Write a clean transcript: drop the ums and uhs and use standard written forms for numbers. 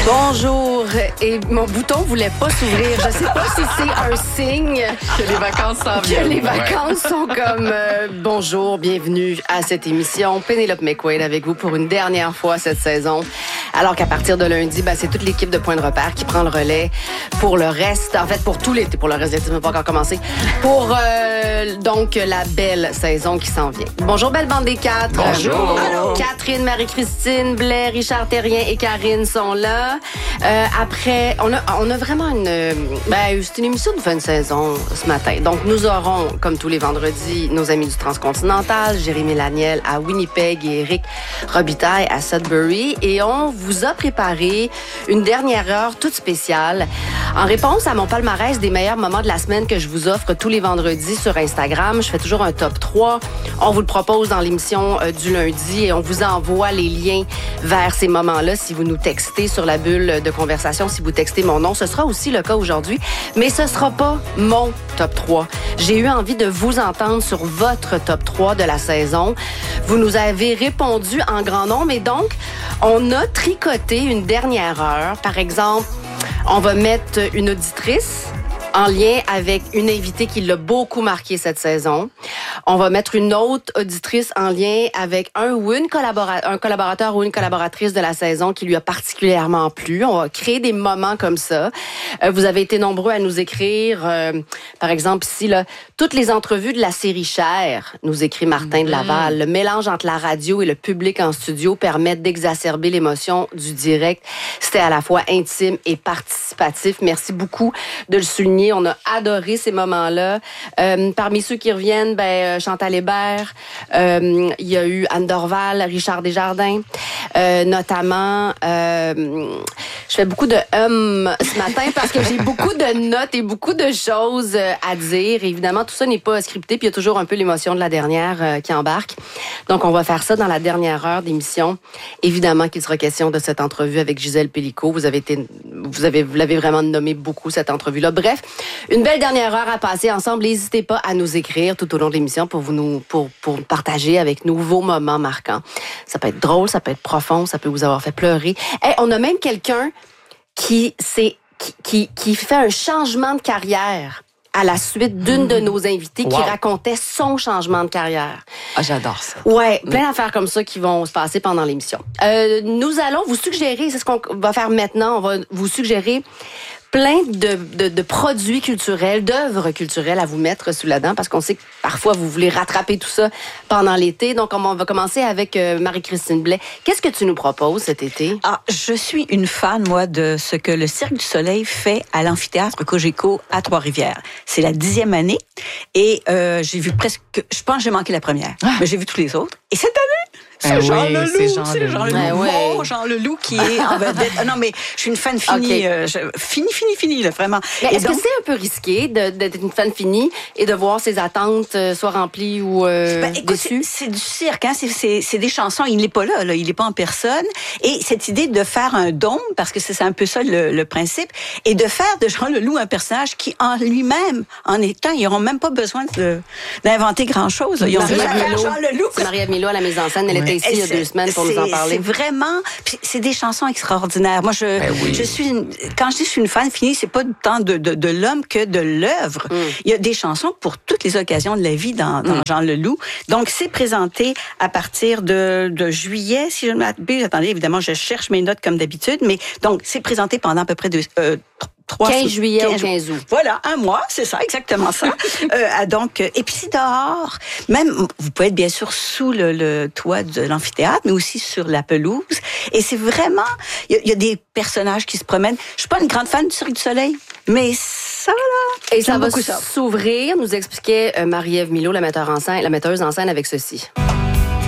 Bonjour, et mon bouton voulait pas s'ouvrir. Je sais pas si c'est un signe que les vacances s'en viennent. Que les vacances sont comme bonjour, bienvenue à cette émission. Pénélope McQuaid avec vous pour une dernière fois cette saison. Alors qu'à partir de lundi, c'est toute l'équipe de Point de repère qui prend le relais pour le reste. En fait, pour tout l'été, pour le reste de l'été, n'a pas encore commencé. Pour donc la belle saison qui s'en vient. Bonjour, belle bande des quatre. Bonjour. Alors, Catherine, Marie-Christine, Blair, Richard Terrien et Karine sont là. Après, on a vraiment c'est une émission de fin de saison ce matin. Donc, nous aurons, comme tous les vendredis, nos amis du Transcontinental, Jérémy Laniel à Winnipeg et Éric Robitaille à Sudbury. Et on vous a préparé une dernière heure toute spéciale en réponse à mon palmarès des meilleurs moments de la semaine que je vous offre tous les vendredis sur Instagram. Je fais toujours un top 3. On vous le propose dans l'émission du lundi et on vous envoie les liens vers ces moments-là si vous nous textez sur la bulle de conversation, si vous textez mon nom. Ce sera aussi le cas aujourd'hui, mais ce sera pas mon top 3. J'ai eu envie de vous entendre sur votre top 3 de la saison. Vous nous avez répondu en grand nombre et donc, on a tricoté une dernière heure. Par exemple, on va mettre une auditrice en lien avec une invitée qui l'a beaucoup marqué cette saison. On va mettre une autre auditrice en lien avec un collaborateur ou une collaboratrice de la saison qui lui a particulièrement plu. On va créer des moments comme ça. Vous avez été nombreux à nous écrire, par exemple ici, là, toutes les entrevues de la série Cher, nous écrit Martin de Laval. Le mélange entre la radio et le public en studio permet d'exacerber l'émotion du direct. C'était à la fois intime et participatif. Merci beaucoup de le souligner. On a adoré ces moments-là. Parmi ceux qui reviennent, Chantal Hébert, il y a eu Anne Dorval, Richard Desjardins, notamment. Je fais beaucoup de ce matin parce que j'ai beaucoup de notes et beaucoup de choses à dire. Évidemment, tout ça n'est pas scripté, puis il y a toujours un peu l'émotion de la dernière qui embarque. Donc, on va faire ça dans la dernière heure d'émission. Évidemment qu'il sera question de cette entrevue avec Gisèle Pélicaud. Vous l'avez vraiment nommé beaucoup, cette entrevue-là. Bref, une belle dernière heure à passer ensemble. N'hésitez pas à nous écrire tout au long de l'émission pour partager avec nous vos moments marquants. Ça peut être drôle, ça peut être profond, ça peut vous avoir fait pleurer. On a même quelqu'un qui fait un changement de carrière à la suite d'une de nos invitées qui racontait son changement de carrière. Ah, j'adore ça. Ouais, plein d'affaires comme ça qui vont se passer pendant l'émission. Nous allons vous suggérer, c'est ce qu'on va faire maintenant, on va vous suggérer plein de produits culturels, d'œuvres culturelles à vous mettre sous la dent parce qu'on sait que parfois vous voulez rattraper tout ça pendant l'été. Donc, on va commencer avec Marie-Christine Blais. Qu'est-ce que tu nous proposes cet été? Ah, je suis une fan, moi, de ce que le Cirque du Soleil fait à l'amphithéâtre Cogeco à Trois-Rivières. C'est la 10e année et j'ai vu je pense que j'ai manqué la première, mais j'ai vu tous les autres. Et cette année, c'est Jean Leloup. Jean Leloup qui est en vedette. Non, mais je suis une fan finie. Fini, là, vraiment. Mais est-ce que c'est un peu risqué d'être une fan finie et de voir ses attentes soit remplies ou déçues? C'est du cirque, hein? C'est des chansons. Il n'est pas là. Il n'est pas en personne. Et cette idée de faire un dôme, parce que c'est un peu ça le principe, et de faire de Jean Leloup un personnage qui, en lui-même, en étant, ils n'auront même pas besoin d'inventer grand-chose. Ils ont juste à faire Jean Leloup. C'est Marie-Ève Milo à la mise en scène. Elle était ici il y a 2 semaines pour nous en parler. C'est vraiment... C'est des chansons extraordinaires. Moi, je suis... Quand je dis je suis une fan finie, c'est pas tant de l'homme que de l'œuvre. Il y a des chansons pour toutes les occasions de la vie dans Jean Leloup. Donc, c'est présenté à partir de juillet, si je ne m'abuse. Attendez, évidemment, je cherche mes notes comme d'habitude, mais donc, c'est présenté pendant à peu près 15 juillet au 15 août. Voilà, un mois, c'est ça, exactement ça. Donc, et puis c'est dehors. Même, vous pouvez être bien sûr sous le toit de l'amphithéâtre, mais aussi sur la pelouse. Et c'est vraiment, il y a des personnages qui se promènent. Je suis pas une grande fan du Cirque du Soleil, mais ça, là. Et ça va s'ouvrir, nous expliquait Marie-Ève Milo, la metteuse en scène avec ceci.